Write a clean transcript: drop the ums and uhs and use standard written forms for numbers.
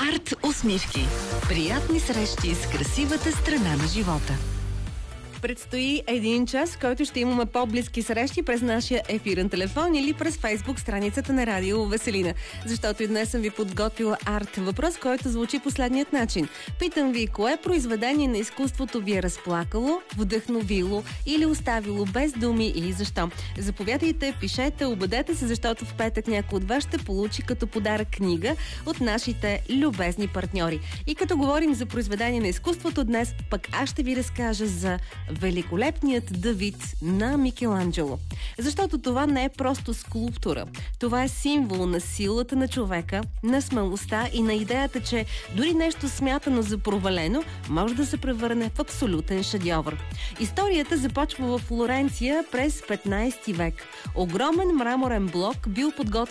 Арт усмивки. Приятни срещи с красивата страна на живота. Предстои един час, в който ще имаме по-близки срещи през нашия ефирен телефон или през Фейсбук страницата на Радио Веселина. Защото и днес съм ви подготвила арт въпрос, който звучи последният начин. Питам ви, кое произведение на изкуството ви е разплакало, вдъхновило или оставило без думи и защо? Заповядайте, пишете, убедете се, защото в петък някой от вас ще получи като подарък книга от нашите любезни партньори. И като говорим за произведение на изкуството днес, пък аз ще ви разкажа за великолепният Давид на Микеланджело. Защото това не е просто скулптура. Това е символ на силата на човека, на смелостта и на идеята, че дори нещо смятано за провалено може да се превърне в абсолютен шедьовър. Историята започва в Флоренция през 15 век. Огромен мраморен блок бил подготвен